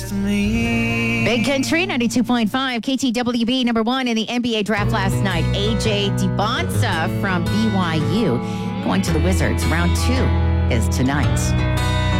with me. Big Country 92.5, KTWB number 1 in the NBA draft last night. AJ DeBonsa from BYU going to the Wizards. Round 2 is tonight.